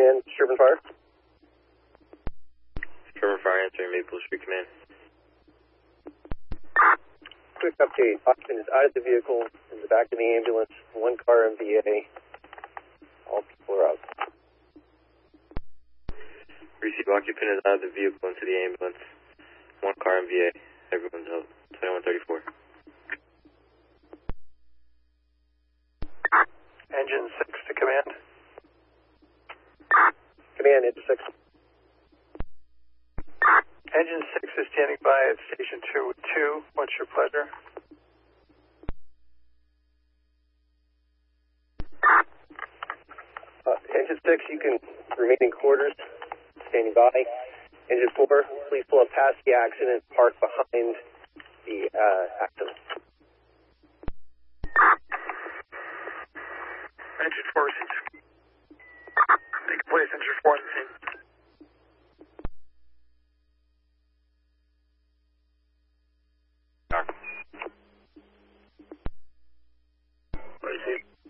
And Sherman Fire? Sherman Fire answering Maple Street Command. Quick update. Occupant is out of the vehicle, in the back of the ambulance, 1 car MVA. All people are out. Receive occupant is out of the vehicle into the ambulance. 1 car MVA. Everyone's out. 2134. Engine 6 to command. Command, Engine 6. Engine 6 is standing by at station 2. What's your pleasure? Engine 6, you can remain in quarters, standing by. Engine 4, please pull up past the accident, park behind the accident. Engine 4, take place in